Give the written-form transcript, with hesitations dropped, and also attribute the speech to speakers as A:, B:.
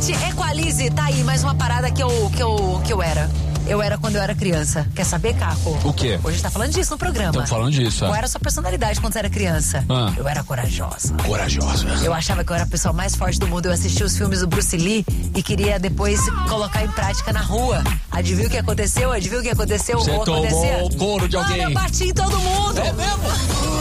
A: Gente, Equalize, tá aí mais uma parada que eu era. Eu era quando eu era criança. Quer saber, Caco?
B: O quê?
A: Hoje tá falando disso no programa.
B: Estamos falando disso.
A: Qual era a sua personalidade quando você era criança? Eu era corajosa.
B: Corajosa.
A: Eu achava que eu era a pessoa mais forte do mundo. Eu assistia os filmes do Bruce Lee e queria depois colocar em prática na rua. Adivinha o que aconteceu?
B: Você tomou o couro de alguém.
A: Mano, eu bati em todo mundo.
B: É mesmo?